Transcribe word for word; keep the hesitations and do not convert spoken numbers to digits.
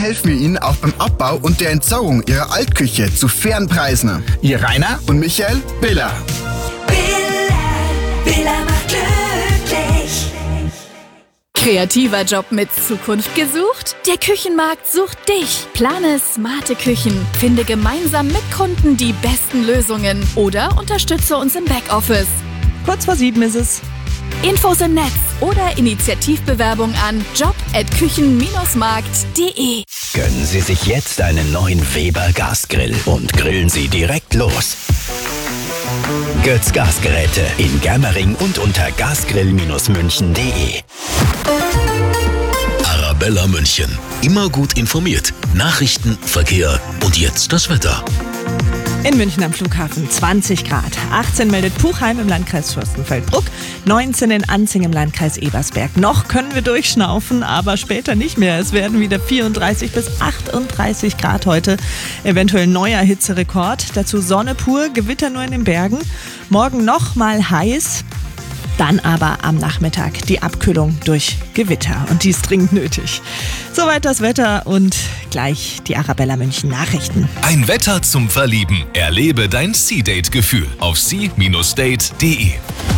helfen wir Ihnen auch beim Abbau und der Entsorgung Ihrer Altküche zu fairen Preisen. Ihr Rainer und Michael Biller. Biller, Biller macht glücklich. Kreativer Job mit Zukunft gesucht? Der Küchenmarkt sucht dich. Plane smarte Küchen. Finde gemeinsam mit Kunden die besten Lösungen oder unterstütze uns im Backoffice. Kurz vor sieben ist es. Infos im Netz oder Initiativbewerbung an job at küchen Bindestrich markt punkt de. Gönnen Sie sich jetzt einen neuen Weber Gasgrill und grillen Sie direkt los. Götz Gasgeräte in Germering und unter gasgrill Bindestrich münchen punkt de. Arabella München. Immer gut informiert. Nachrichten, Verkehr und jetzt das Wetter. In München am Flughafen zwanzig Grad. achtzehn meldet Puchheim im Landkreis Fürstenfeldbruck. neunzehn in Anzing im Landkreis Ebersberg. Noch können wir durchschnaufen, aber später nicht mehr. Es werden wieder vierunddreißig bis achtunddreißig Grad heute. Eventuell neuer Hitzerekord. Dazu Sonne pur, Gewitter nur in den Bergen. Morgen noch mal heiß. Dann aber am Nachmittag die Abkühlung durch Gewitter. Und die ist dringend nötig. Soweit das Wetter und gleich die Arabella München Nachrichten. Ein Wetter zum Verlieben. Erlebe dein Sea-Date-Gefühl auf sea Bindestrich date punkt de.